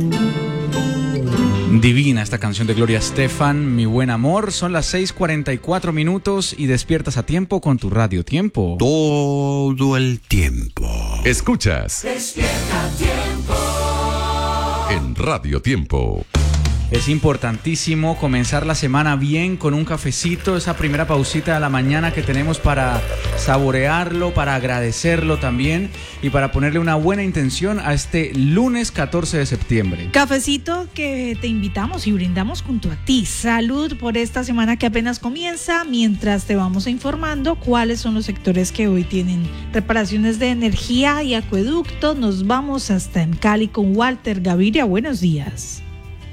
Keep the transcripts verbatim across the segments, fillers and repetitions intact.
Divina esta canción de Gloria Estefan, Mi Buen Amor. Son las seis cuarenta y cuatro minutos y despiertas a tiempo con tu Radio Tiempo. Todo el tiempo. Escuchas Despierta Tiempo en Radio Tiempo. Es importantísimo comenzar la semana bien con un cafecito, esa primera pausita de la mañana que tenemos para saborearlo, para agradecerlo también y para ponerle una buena intención a este lunes catorce de septiembre. Cafecito que te invitamos y brindamos junto a ti. Salud por esta semana que apenas comienza, mientras te vamos informando cuáles son los sectores que hoy tienen reparaciones de energía y acueducto. Nos vamos hasta en Cali con Walter Gaviria. Buenos días.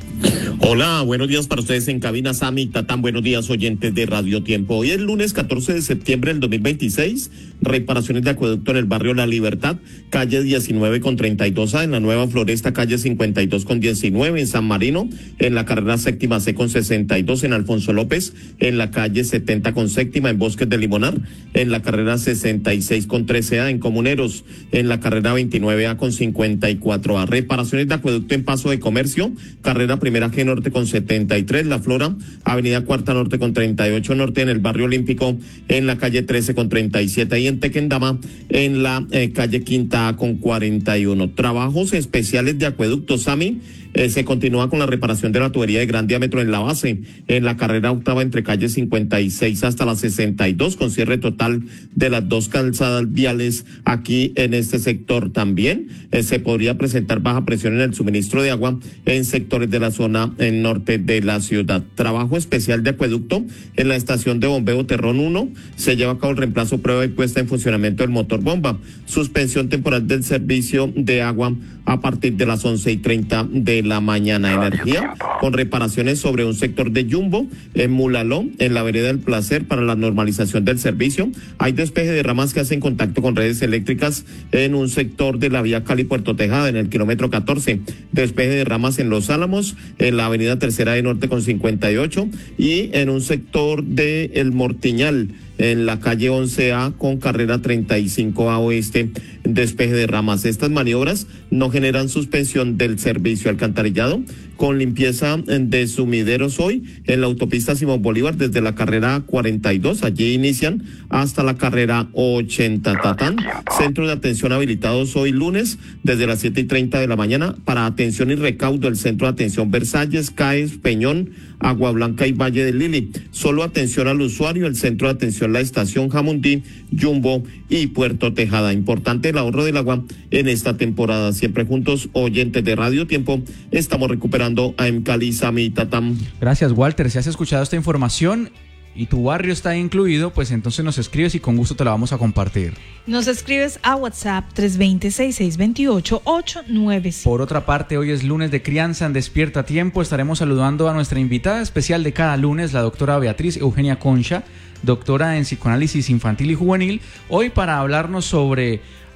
Hola, buenos días para ustedes en cabina. Sami, Tatán, buenos días oyentes de Radio Tiempo. Hoy es lunes catorce de septiembre del dos mil veintiséis, reparaciones de acueducto en el barrio La Libertad, calle diecinueve con treinta y dos A, en la Nueva Floresta, calle cincuenta y dos con diecinueve, en San Marino, en la carrera séptima C con sesenta y dos, en Alfonso López, en la calle setenta con séptima, en Bosques de Limonar, en la carrera sesenta y seis con trece A, en Comuneros, en la carrera veintinueve A con cincuenta y cuatro A. Reparaciones de acueducto en Paso de Comercio, carrera primera G Norte con setenta y tres, La Flora, avenida Cuarta Norte con treinta y ocho Norte, en el barrio Olímpico, en la calle trece con treinta y siete, y en Tequendama, en la eh, calle Quinta A con cuarenta y uno. Trabajos especiales de acueducto, Sami. Eh, se continúa con la reparación de la tubería de gran diámetro en la base, en la carrera octava entre calle cincuenta y seis hasta la sesenta y dos, con cierre total de las dos calzadas viales aquí en este sector. También eh, se podría presentar baja presión en el suministro de agua en sectores de la zona en norte de la ciudad. Trabajo especial de acueducto en la estación de bombeo Terrón uno, se lleva a cabo el reemplazo, prueba y puesta en funcionamiento del motor bomba. Suspensión temporal del servicio de agua a partir de las once y treinta de la mañana. Energía con reparaciones sobre un sector de Jumbo en Mulaló, en la vereda del Placer, para la normalización del servicio. Hay despeje de ramas que hacen contacto con redes eléctricas en un sector de la vía Cali Puerto Tejada, en el kilómetro catorce. Despeje de ramas en Los Álamos, en la avenida Tercera de Norte con cincuenta y ocho, y en un sector de El Mortiñal, en la calle once A con carrera treinta y cinco A oeste, despeje de ramas. Estas maniobras no generan suspensión del servicio alcantarillado con limpieza de sumideros hoy en la autopista Simón Bolívar desde la carrera cuarenta y dos, allí inician hasta la carrera ochenta. Tatán, centro de atención habilitados hoy lunes desde las siete y treinta de la mañana para atención y recaudo, el centro de atención Versalles, Caes, Peñón, Agua Blanca y Valle del Lili. Solo atención al usuario, el centro de atención La Estación, Jamundí, Jumbo y Puerto Tejada. Importante el ahorro del agua en esta temporada. Siempre juntos, oyentes de Radio Tiempo, estamos recuperando a Cali, Sami, Tatam. Gracias, Walter. Si has escuchado esta información y tu barrio está incluido, pues entonces nos escribes y con gusto te la vamos a compartir. Nos escribes a WhatsApp tres dos cero, seis seis dos ocho, ocho nueve cinco. Por otra parte, hoy es lunes de crianza en Despierta Tiempo. Estaremos saludando a nuestra invitada especial de cada lunes, la doctora Beatriz Eugenia Concha, doctora en psicoanálisis infantil y juvenil, hoy para hablarnos sobre